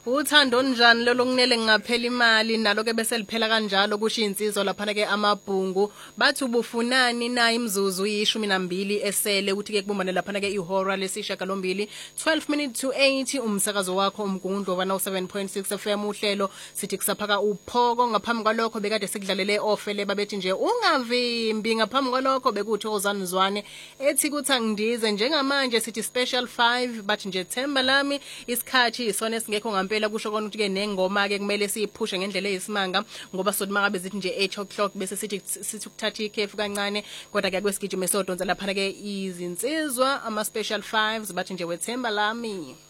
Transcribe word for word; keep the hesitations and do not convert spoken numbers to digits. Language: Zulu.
Uthando njani lo lokunele ngaphela imali nalo ke bese liphela kanjalo kusho insizwa lapha ke amabhungu bathi ubufunani na imzuzu yishumi nambili esele ukuthi ke kubumbane lapha ke ihora lesishaka lombili twelve minutes to eight umsakazo wakho umgundu wa no seven point six F M uhlelo sithi kusaphaka uphoko ngaphambi kwalokho bekade sikudlalele ofele babethi nje ungavimbi ngaphambi kwalokho bekuthi ozanizwane ethi kuthi angidize njengamanje sithi special five bathi nje Themba lami isikhathi isona esingekho ngampela kusho kona ukuthi ke nengoma ke kumele siyiphushe ngendlela eyisimanga ngoba sothi makabe zithi nje eight o'clock bese sithi sithi ukuthatha ikhefu kancane kodwa ke kwesigijime sodonza lapha ke izinsizwa ama special fives bathi nje wethemba lami.